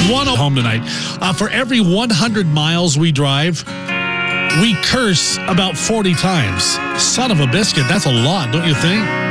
One home tonight. For every 100 miles we drive, we curse about 40 times. Son of a biscuit, that's a lot, don't you think?